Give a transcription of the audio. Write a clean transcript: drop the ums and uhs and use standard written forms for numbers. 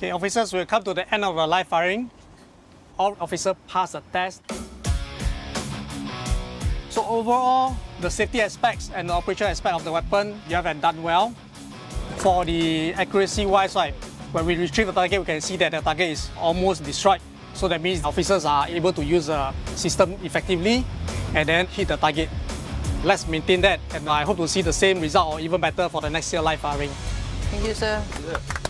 Okay, officers, we'll come to the end of the live firing. All officers pass the test. So overall, the safety aspects and the operation aspect of the weapon, you have done well. For the accuracy-wise, right, when we retrieve the target, we can see that the target is almost destroyed. So that means officers are able to use the system effectively and then hit the target. Let's maintain that, and I hope to see the same result or even better for the next year live firing. Thank you, sir.